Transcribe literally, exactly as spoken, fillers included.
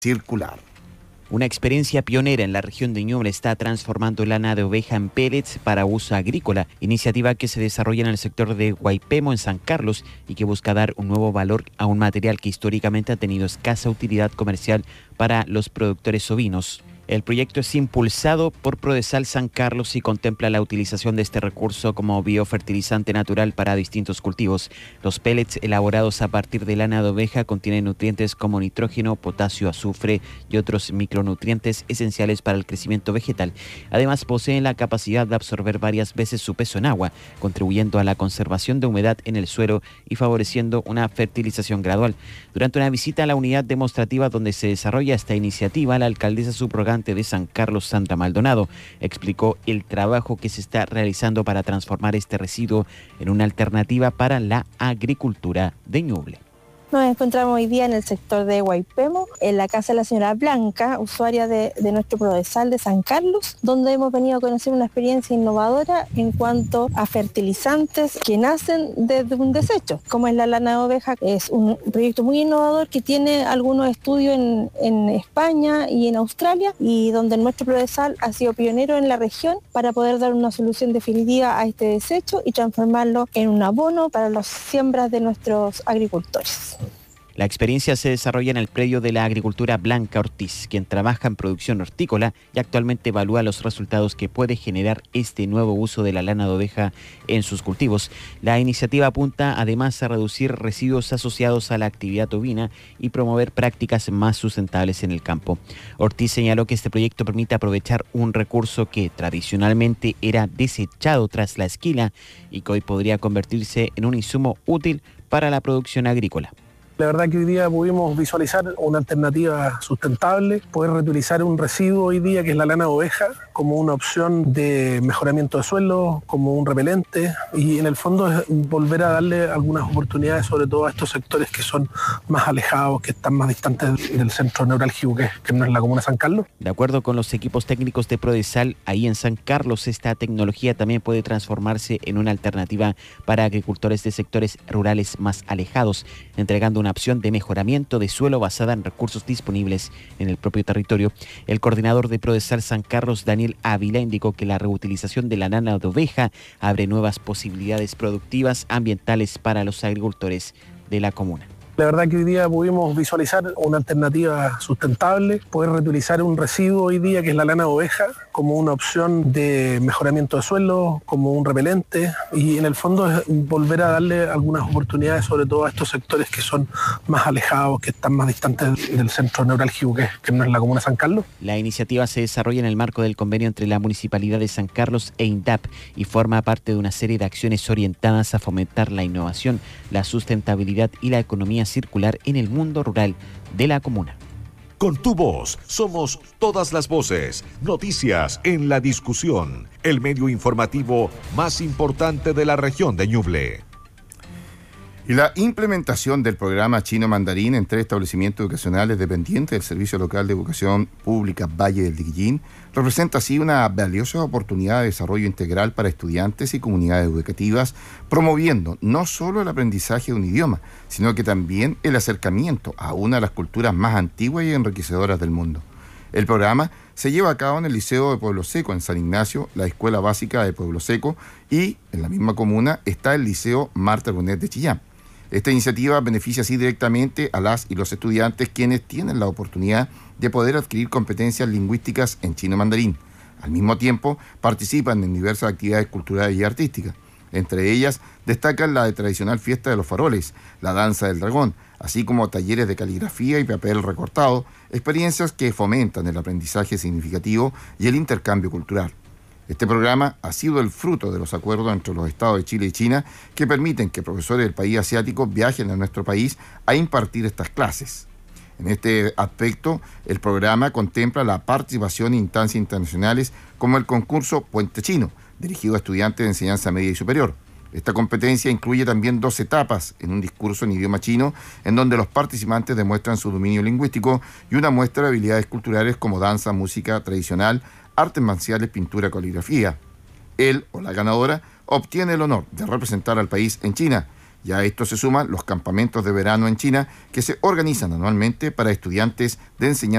circular. Una experiencia pionera en la región de Ñuble está transformando lana de oveja en pellets para uso agrícola, iniciativa que se desarrolla en el sector de Guaipemo, en San Carlos, y que busca dar un nuevo valor a un material que históricamente ha tenido escasa utilidad comercial para los productores ovinos. El proyecto es impulsado por Prodesal San Carlos y contempla la utilización de este recurso como biofertilizante natural para distintos cultivos. Los pellets elaborados a partir de lana de oveja contienen nutrientes como nitrógeno, potasio, azufre y otros micronutrientes esenciales para el crecimiento vegetal. Además, poseen la capacidad de absorber varias veces su peso en agua, contribuyendo a la conservación de humedad en el suelo y favoreciendo una fertilización gradual. Durante una visita a la unidad demostrativa donde se desarrolla esta iniciativa, la alcaldesa subrogante de San Carlos, Sandra Maldonado, explicó el trabajo que se está realizando para transformar este residuo en una alternativa para la agricultura de Ñuble. Nos encontramos hoy día en el sector de Guaipemo, en la casa de la señora Blanca, usuaria de, de nuestro Prodesal de San Carlos, donde hemos venido a conocer una experiencia innovadora en cuanto a fertilizantes que nacen desde un desecho, como es la lana de oveja. Es un proyecto muy innovador que tiene algunos estudios en, en España y en Australia, y donde nuestro Prodesal ha sido pionero en la región para poder dar una solución definitiva a este desecho y transformarlo en un abono para las siembras de nuestros agricultores. La experiencia se desarrolla en el predio de la agricultura Blanca Ortiz, quien trabaja en producción hortícola y actualmente evalúa los resultados que puede generar este nuevo uso de la lana de oveja en sus cultivos. La iniciativa apunta además a reducir residuos asociados a la actividad ovina y promover prácticas más sustentables en el campo. Ortiz señaló que este proyecto permite aprovechar un recurso que tradicionalmente era desechado tras la esquila y que hoy podría convertirse en un insumo útil para la producción agrícola. La verdad que hoy día pudimos visualizar una alternativa sustentable, poder reutilizar un residuo hoy día que es la lana de oveja como una opción de mejoramiento de suelo, como un repelente, y en el fondo es volver a darle algunas oportunidades, sobre todo a estos sectores que son más alejados, que están más distantes del centro neurálgico que, que no es la comuna de San Carlos. De acuerdo con los equipos técnicos de Prodesal, ahí en San Carlos esta tecnología también puede transformarse en una alternativa para agricultores de sectores rurales más alejados, entregando una opción de mejoramiento de suelo basada en recursos disponibles en el propio territorio. El coordinador de Prodesal San Carlos, Daniel Ávila, indicó que la reutilización de la lana de oveja abre nuevas posibilidades productivas ambientales para los agricultores de la comuna. La verdad que hoy día pudimos visualizar una alternativa sustentable, poder reutilizar un residuo hoy día que es la lana de oveja como una opción de mejoramiento de suelo, como un repelente, y en el fondo es volver a darle algunas oportunidades, sobre todo a estos sectores que son más alejados, que están más distantes del centro neurálgico que, que no es la comuna de San Carlos. La iniciativa se desarrolla en el marco del convenio entre la Municipalidad de San Carlos e INDAP y forma parte de una serie de acciones orientadas a fomentar la innovación, la sustentabilidad y la economía circular en el mundo rural de la comuna. Con tu voz somos todas las voces. Noticias en la discusión. El medio informativo más importante de la región de Ñuble. Y la implementación del programa Chino Mandarín en tres establecimientos educacionales dependientes del Servicio Local de Educación Pública Valle del Diquillín representa así una valiosa oportunidad de desarrollo integral para estudiantes y comunidades educativas, promoviendo no solo el aprendizaje de un idioma, sino que también el acercamiento a una de las culturas más antiguas y enriquecedoras del mundo. El programa se lleva a cabo en el Liceo de Pueblo Seco, en San Ignacio, la Escuela Básica de Pueblo Seco, y en la misma comuna está el Liceo Marta Brunet de Chillán. Esta iniciativa beneficia así directamente a las y los estudiantes quienes tienen la oportunidad de poder adquirir competencias lingüísticas en chino mandarín. Al mismo tiempo, participan en diversas actividades culturales y artísticas. Entre ellas, destacan la de tradicional fiesta de los faroles, la danza del dragón, así como talleres de caligrafía y papel recortado, experiencias que fomentan el aprendizaje significativo y el intercambio cultural. Este programa ha sido el fruto de los acuerdos entre los estados de Chile y China que permiten que profesores del país asiático viajen a nuestro país a impartir estas clases. En este aspecto, el programa contempla la participación en instancias internacionales como el concurso Puente Chino, dirigido a estudiantes de enseñanza media y superior. Esta competencia incluye también dos etapas en un discurso en idioma chino, en donde los participantes demuestran su dominio lingüístico, y una muestra de habilidades culturales como danza, música tradicional, artes marciales, pintura, caligrafía. Él o la ganadora obtiene el honor de representar al país en China, y a esto se suman los campamentos de verano en China que se organizan anualmente para estudiantes de enseñanza